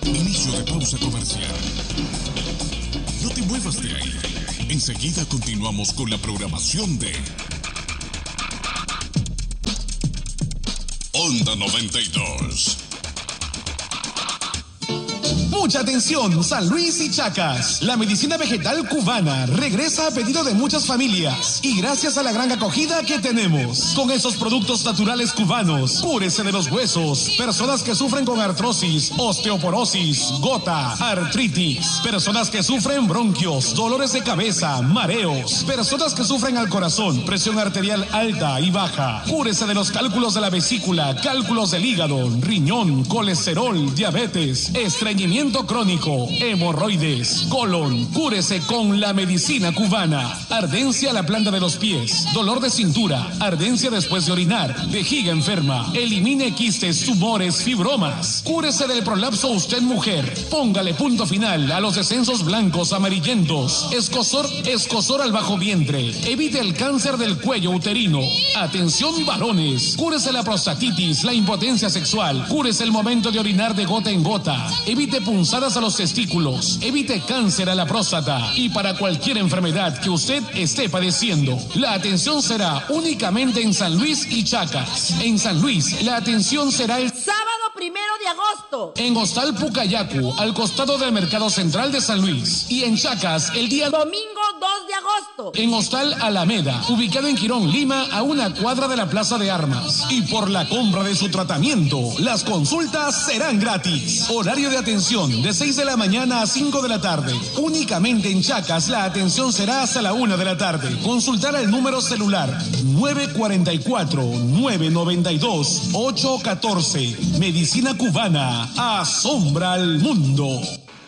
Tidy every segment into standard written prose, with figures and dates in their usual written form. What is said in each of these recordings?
Inicio de pausa comercial. No te muevas de ahí. Enseguida continuamos con la programación de Onda 92. Mucha atención, San Luis y Chacas. La medicina vegetal cubana regresa a pedido de muchas familias y gracias a la gran acogida que tenemos. Con esos productos naturales cubanos, cúrese de los huesos, personas que sufren con artrosis, osteoporosis, gota, artritis, personas que sufren bronquios, dolores de cabeza, mareos, personas que sufren al corazón, presión arterial alta y baja. Cúrese de los cálculos de la vesícula, cálculos del hígado, riñón, colesterol, diabetes, estreñimiento crónico, hemorroides, colon. Cúrese con la medicina cubana. Ardencia a la planta de los pies, dolor de cintura, ardencia después de orinar, vejiga enferma. Elimine quistes, tumores, fibromas. Cúrese del prolapso usted mujer. Póngale punto final a los descensos blancos, amarillentos. Escozor al bajo vientre. Evite el cáncer del cuello uterino. Atención varones. Cúrese la prostatitis, la impotencia sexual. Cúrese el momento de orinar de gota en gota. Evite punzadas a los testículos, evite cáncer a la próstata y para cualquier enfermedad que usted esté padeciendo. La atención será únicamente en San Luis y Chacas. En San Luis, la atención será el sábado 1 de agosto. En Hostal Pucayacu, al costado del Mercado Central de San Luis. Y en Chacas, el día domingo 2 de agosto. En Hostal Alameda, ubicado en Quirón, Lima, a una cuadra de la Plaza de Armas. Y por la compra de su tratamiento, las consultas serán gratis. Horario de atención de 6 de la mañana a 5 de la tarde. Únicamente en Chacas la atención será hasta la 1 de la tarde. Consultar el número celular 944-992-814. Medicina cubana asombra al mundo.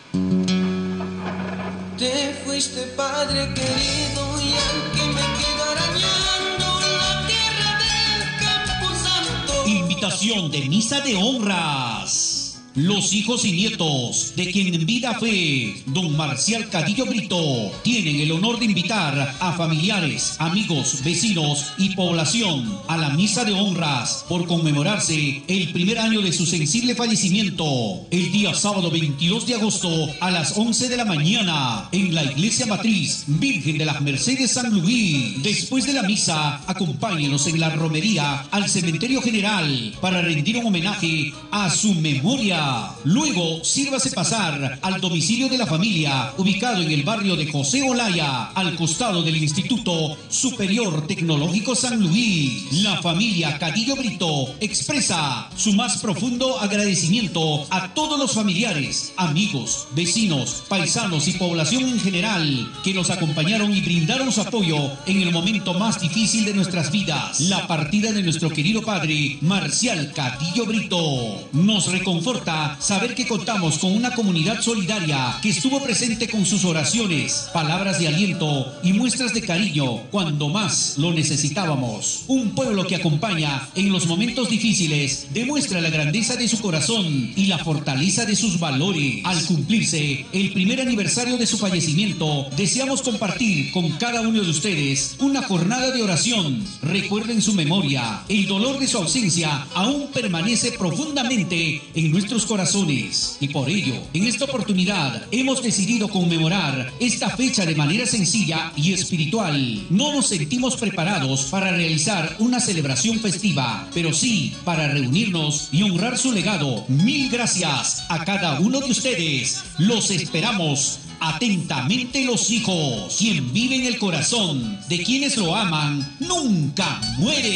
Te fuiste, padre querido, y aunque me quedo arañando la tierra del Camposanto. Invitación de misa de honras. Los hijos y nietos de quien en vida fue don Marcial Cadillo Brito tienen el honor de invitar a familiares, amigos, vecinos y población a la misa de honras por conmemorarse el primer año de su sensible fallecimiento el día sábado 22 de agosto a las 11 de la mañana en la iglesia matriz Virgen de las Mercedes San Luis. Después de la misa, acompáñenos en la romería al cementerio general para rendir un homenaje a su memoria. Luego, sírvase pasar al domicilio de la familia, ubicado en el barrio de José Olaya, al costado del Instituto Superior Tecnológico San Luis. La familia Cadillo Brito expresa su más profundo agradecimiento a todos los familiares, amigos, vecinos, paisanos y población en general que nos acompañaron y brindaron su apoyo en el momento más difícil de nuestras vidas, la partida de nuestro querido padre Marcial Cadillo Brito. Nos reconforta saber que contamos con una comunidad solidaria que estuvo presente con sus oraciones, palabras de aliento y muestras de cariño cuando más lo necesitábamos. Un pueblo que acompaña en los momentos difíciles demuestra la grandeza de su corazón y la fortaleza de sus valores. Al cumplirse el primer aniversario de su fallecimiento, deseamos compartir con cada uno de ustedes una jornada de oración. Recuerden su memoria. El dolor de su ausencia aún permanece profundamente en nuestros corazones y por ello, en esta oportunidad hemos decidido conmemorar esta fecha de manera sencilla y espiritual. No nos sentimos preparados para realizar una celebración festiva, pero sí para reunirnos y honrar su legado. Mil gracias a cada uno de ustedes. Los esperamos. Atentamente, los hijos. Quien vive en el corazón de quienes lo aman nunca muere.